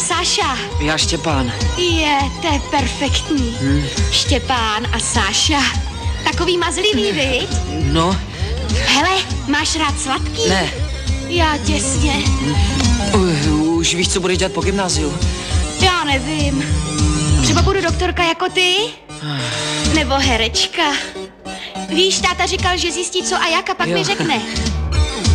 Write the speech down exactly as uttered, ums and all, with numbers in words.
Sáša. Já Štěpán. Je, to je perfektní. Hmm. Štěpán a Sáša. Takový mazlivý, viď? No. Hele, máš rád sladký? Ne. Já těsně. Uh, už víš, co budeš dělat po gymnáziu? Já nevím. Třeba budu doktorka jako ty? Nebo herečka? Víš, táta říkal, že zjistí co a jak a pak Jo. mi řekne.